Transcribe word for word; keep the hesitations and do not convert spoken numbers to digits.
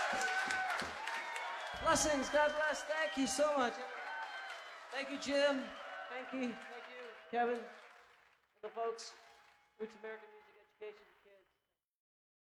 Blessings. God bless. Thank you so much. Thank you, Jim. Thank you. Thank you, Kevin. And the folks. Roots American Music Education.